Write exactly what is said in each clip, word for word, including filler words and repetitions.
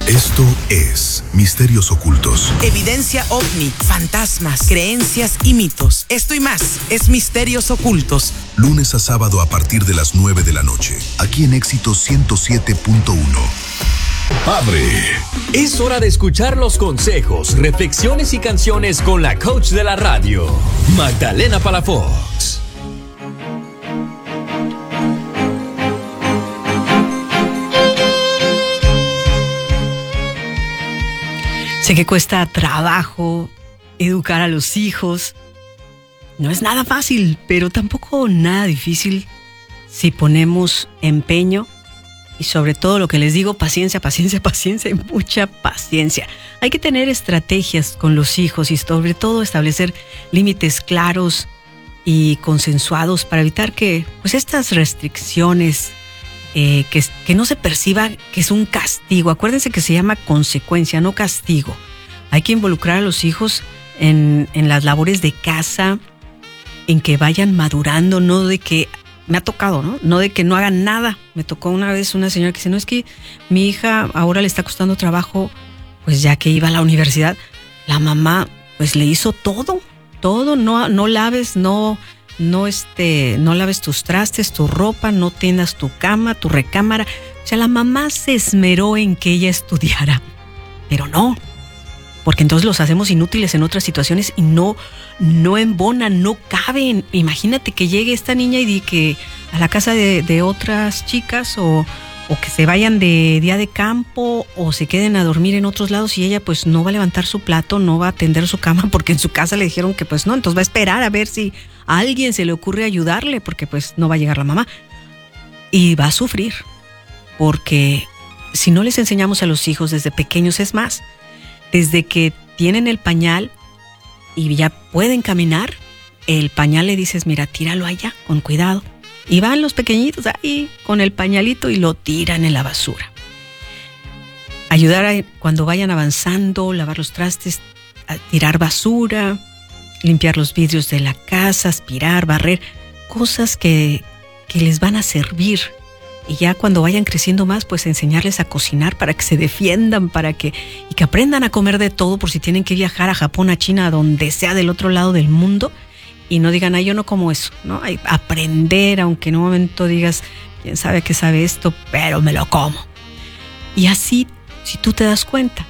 Esto es Misterios Ocultos. Evidencia ovni, fantasmas, creencias y mitos. Esto y más es Misterios Ocultos. Lunes a sábado a partir de las nueve de la noche. Aquí en Éxito ciento siete punto uno. ¡Abre! Es hora de escuchar los consejos, reflexiones y canciones con la coach de la radio, Magdalena Palafox. Sé que cuesta trabajo educar a los hijos. No es nada fácil, pero tampoco nada difícil si ponemos empeño y sobre todo lo que les digo, paciencia, paciencia, paciencia y mucha paciencia. Hay que tener estrategias con los hijos y sobre todo establecer límites claros y consensuados para evitar que pues estas restricciones Eh, que, que no se perciba que es un castigo. Acuérdense que se llama consecuencia, no castigo. Hay que involucrar a los hijos en, en las labores de casa, en que vayan madurando, no de que, me ha tocado, ¿no? No de que no hagan nada. Me tocó una vez una señora que dice, no, es que mi hija ahora le está costando trabajo, pues ya que iba a la universidad, la mamá pues le hizo todo, todo, no, no laves, no... No, este, no laves tus trastes, tu ropa, no tiendas tu cama, tu recámara. O sea, la mamá se esmeró en que ella estudiara, pero no, porque entonces los hacemos inútiles en otras situaciones y no, no embonan, no caben. Imagínate que llegue esta niña y di que a la casa de, de otras chicas o, o que se vayan de día de campo o se queden a dormir en otros lados y ella pues no va a levantar su plato, no va a tender su cama porque en su casa le dijeron que pues no, entonces va a esperar a ver si a alguien se le ocurre ayudarle porque pues no va a llegar la mamá y va a sufrir porque si no les enseñamos a los hijos desde pequeños, es más, desde que tienen el pañal y ya pueden caminar, el pañal le dices, mira, tíralo allá con cuidado. Y van los pequeñitos ahí con el pañalito y lo tiran en la basura. Ayudar a, cuando vayan avanzando, lavar los trastes, a tirar basura, limpiar los vidrios de la casa, aspirar, barrer, cosas que, que les van a servir. Y ya cuando vayan creciendo más, pues enseñarles a cocinar para que se defiendan, para que, y que aprendan a comer de todo por si tienen que viajar a Japón, a China, a donde sea del otro lado del mundo. Y no digan, ay, yo no como eso, ¿no? Hay aprender, aunque en un momento digas, quién sabe qué sabe esto, pero me lo como. Y así, si tú te das cuenta,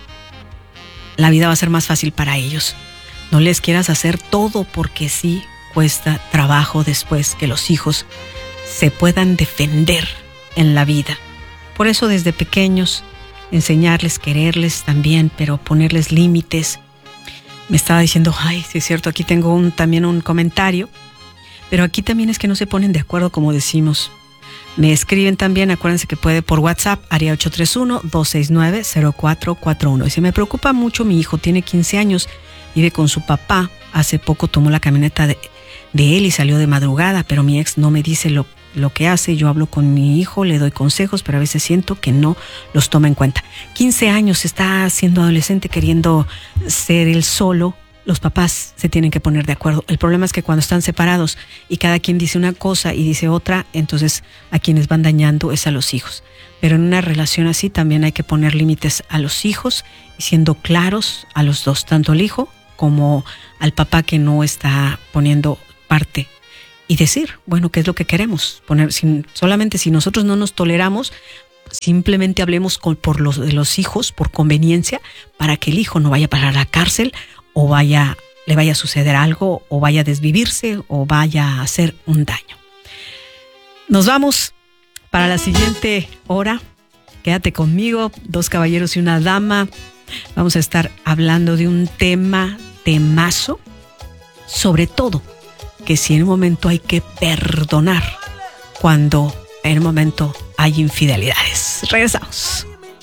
la vida va a ser más fácil para ellos. No les quieras hacer todo porque sí cuesta trabajo después que los hijos se puedan defender en la vida. Por eso desde pequeños, enseñarles, quererles también, pero ponerles límites. Me estaba diciendo, ay, sí es cierto, aquí tengo un, también un comentario, pero aquí también es que no se ponen de acuerdo, como decimos. Me escriben también, acuérdense que puede por WhatsApp, área ocho tres uno, dos seis nueve, cero cuatro cuatro uno. Dice, me preocupa mucho, mi hijo tiene quince años, vive con su papá, hace poco tomó la camioneta de, de él y salió de madrugada, pero mi ex no me dice lo lo que hace, yo hablo con mi hijo, le doy consejos, pero a veces siento que no los toma en cuenta. quince años, está siendo adolescente, queriendo ser él solo, los papás se tienen que poner de acuerdo. El problema es que cuando están separados y cada quien dice una cosa y dice otra, entonces a quienes van dañando es a los hijos. Pero en una relación así también hay que poner límites a los hijos y siendo claros a los dos, tanto al hijo como al papá que no está poniendo parte. Y decir, bueno, ¿qué es lo que queremos? Poner, sin, solamente si nosotros no nos toleramos, simplemente hablemos con, por los de los hijos, por conveniencia, para que el hijo no vaya a parar a la cárcel o vaya, le vaya a suceder algo, o vaya a desvivirse, o vaya a hacer un daño. Nos vamos para la siguiente hora. Quédate conmigo, dos caballeros y una dama. Vamos a estar hablando de un tema, temazo, sobre todo que si en un momento hay que perdonar cuando en un momento hay infidelidades. Regresamos.